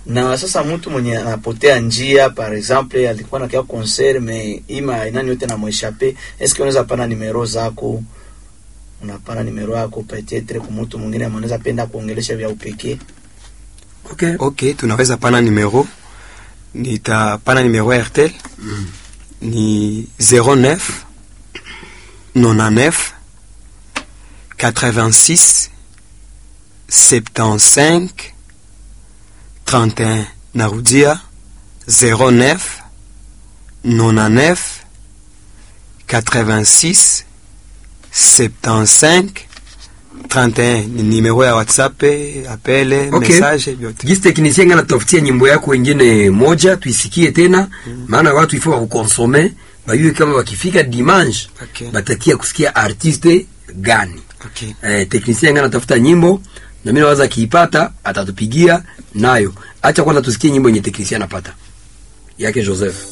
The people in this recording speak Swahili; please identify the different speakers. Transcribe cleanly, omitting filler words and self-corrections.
Speaker 1: Na sasa mtu mwenye anapotea njia, par exemple alikuwa na kia concert mais ima inani yote na mweshape, est-ce que unaweza pana numero zako? Unapana numero yako peut-être kwa mtu mwingine anaweza penda kuongelesha vya upekee.
Speaker 2: Okay, tunaweza pana numero. Nitapana numero ya RTL. Ni 09 99 86 75 31. Narudia 09 99 86 75 31. Ni numero ya WhatsApp, apele, message yote.
Speaker 3: Gisi technicien ngana tafutia nyimbo yako wengine moja tuisikie tena, maana watu ifo wakonsome, bayue kama wakifika dimanche batakia kusikia artiste gani. Technicien ngana tafuta nyimbo na mimi nawaza kiipata atatupigia nayo. Acha kwanza tusikie nyimbo yenye technicien anapata. Yake Joseph.